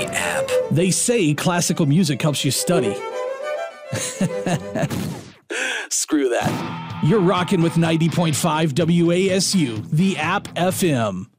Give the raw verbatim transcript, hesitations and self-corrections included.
the app. They say classical music helps you study. Screw that. You're rocking with ninety point five W A S U, the App F M.